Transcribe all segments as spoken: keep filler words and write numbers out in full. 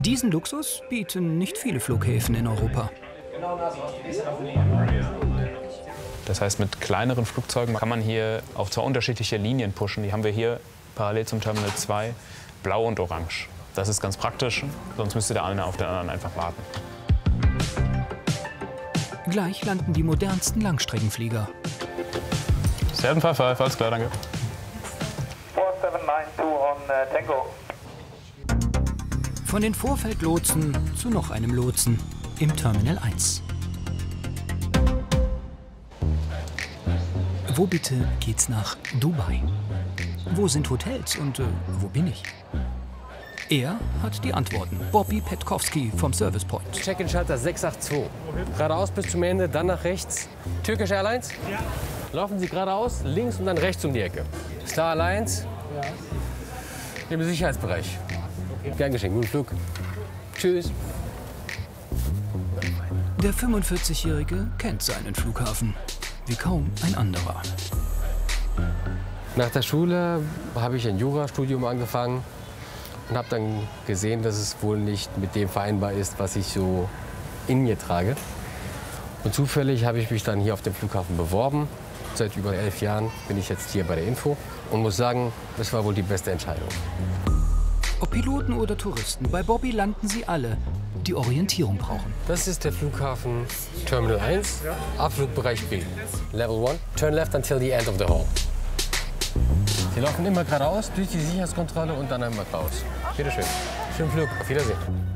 Diesen Luxus bieten nicht viele Flughäfen in Europa. Das heißt, mit kleineren Flugzeugen kann man hier auf zwei unterschiedliche Linien pushen. Die haben wir hier parallel zum Terminal zwei, blau und orange. Das ist ganz praktisch, sonst müsste der eine auf den anderen einfach warten. Gleich landen die modernsten Langstreckenflieger. sieben fünf fünf, alles klar, danke. four seven nine two on uh, Tango. Von den Vorfeldlotsen zu noch einem Lotsen im Terminal eins. Wo bitte geht's nach Dubai? Wo sind Hotels und äh, wo bin ich? Er hat die Antworten. Bobby Petkowski vom Service Point. Check-in-Schalter sechs acht zwei. Geradeaus bis zum Ende, dann nach rechts. Turkish Airlines? Ja. Laufen Sie geradeaus, links und dann rechts um die Ecke. Star Alliance? Ja. Im Sicherheitsbereich. Okay. Gern geschehen, guten Flug. Tschüss. Der fünfundvierzigjährige kennt seinen Flughafen wie kaum ein anderer. Nach der Schule habe ich ein Jurastudium angefangen und habe dann gesehen, dass es wohl nicht mit dem vereinbar ist, was ich so in mir trage. Und zufällig habe ich mich dann hier auf dem Flughafen beworben. Seit über elf Jahren bin ich jetzt hier bei der Info und muss sagen, das war wohl die beste Entscheidung. Ob Piloten oder Touristen, bei Bobby landen sie alle, die Orientierung brauchen. Das ist der Flughafen Terminal eins, Abflugbereich B. Level eins, turn left until the end of the hall. Sie laufen immer geradeaus, durch die Sicherheitskontrolle und dann einmal raus. Bitte schön. Schönen Flug. Auf Wiedersehen.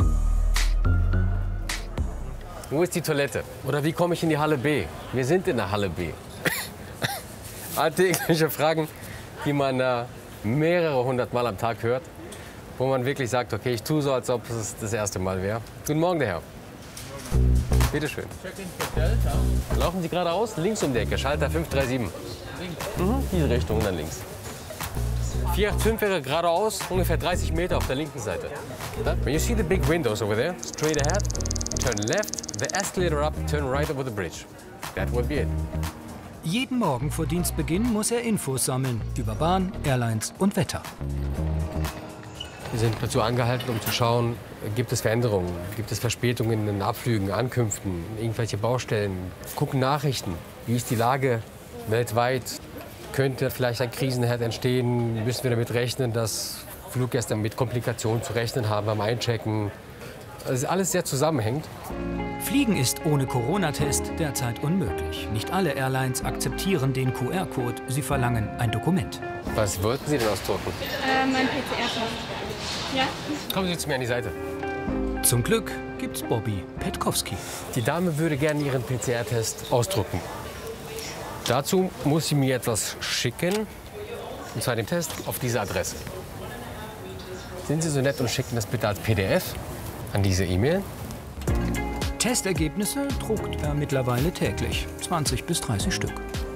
Wo ist die Toilette? Oder wie komme ich in die Halle B? Wir sind in der Halle B. Alltägliche Fragen, die man äh, mehrere hundert Mal am Tag hört, wo man wirklich sagt, okay, ich tue so, als ob es das erste Mal wäre. Guten Morgen, der Herr. Bitte schön. Laufen Sie geradeaus, links um die Ecke, Schalter fünf drei sieben. Mhm, diese Richtung, dann links. vier acht fünf wäre geradeaus, ungefähr dreißig Meter auf der linken Seite. When you see the big windows over there, straight ahead, turn left, the escalator up, turn right over the bridge. That would be it. Jeden Morgen vor Dienstbeginn muss er Infos sammeln über Bahn, Airlines und Wetter. Wir sind dazu angehalten, um zu schauen, gibt es Veränderungen, gibt es Verspätungen in den Abflügen, Ankünften, irgendwelche Baustellen, gucken Nachrichten, wie ist die Lage weltweit, könnte vielleicht ein Krisenherd entstehen, müssen wir damit rechnen, dass Fluggäste mit Komplikationen zu rechnen haben beim Einchecken. Das ist alles sehr zusammenhängt. Fliegen ist ohne Corona-Test derzeit unmöglich. Nicht alle Airlines akzeptieren den Q R-Code, sie verlangen ein Dokument. Was wollten Sie denn ausdrucken? Äh, mein P C R-Test. Ja? Kommen Sie zu mir an die Seite. Zum Glück gibt's Bobby Petkowski. Die Dame würde gerne ihren P C R-Test ausdrucken. Dazu muss sie mir etwas schicken, und zwar den Test auf diese Adresse. Sind Sie so nett und schicken das bitte als P D F an diese E-Mail? Testergebnisse druckt er mittlerweile täglich, zwanzig bis dreißig Stück.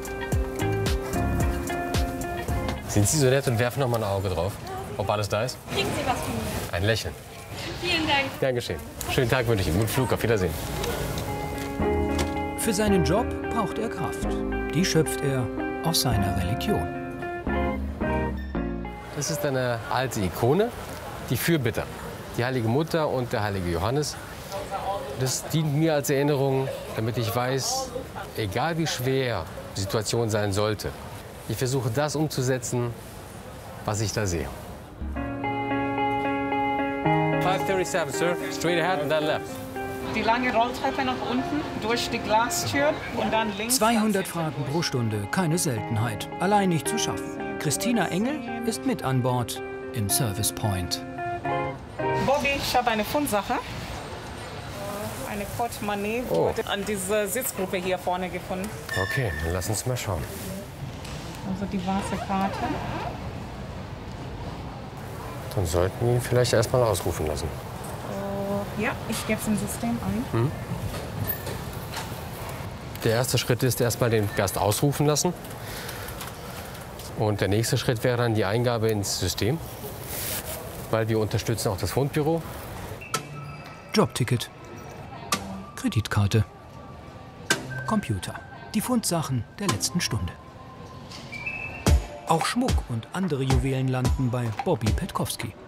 Sind Sie so nett und werfen noch mal ein Auge drauf, ob alles da ist? Kriegen Sie was von mir? Ein Lächeln. Vielen Dank. Gern geschehen. Schönen Tag wünsche ich Ihnen. Guten Flug. Auf Wiedersehen. Für seinen Job braucht er Kraft. Die schöpft er aus seiner Religion. Das ist eine alte Ikone, die Fürbitter. Die Heilige Mutter und der Heilige Johannes. Das dient mir als Erinnerung, damit ich weiß, egal wie schwer die Situation sein sollte, ich versuche das umzusetzen, was ich da sehe. five thirty-seven, Sir. Straight ahead and then left. Die lange Rolltreppe nach unten, durch die Glastür und dann links. zweihundert Franken pro Stunde, keine Seltenheit. Allein nicht zu schaffen. Christina Engel ist mit an Bord im Service Point. Bobby, ich habe eine Fundsache. Eine Portemonnaie wurde oh. an dieser Sitzgruppe hier vorne gefunden. Okay, dann lass uns mal schauen. Also die weiße Karte. Dann sollten wir ihn vielleicht erst mal ausrufen lassen. Uh, ja, ich gebe es im System ein. Hm. Der erste Schritt ist erst mal den Gast ausrufen lassen. Und der nächste Schritt wäre dann die Eingabe ins System. Weil wir unterstützen auch das Fundbüro. Jobticket. Kreditkarte. Computer. Die Fundsachen der letzten Stunde. Auch Schmuck und andere Juwelen landen bei Bobby Petkowski.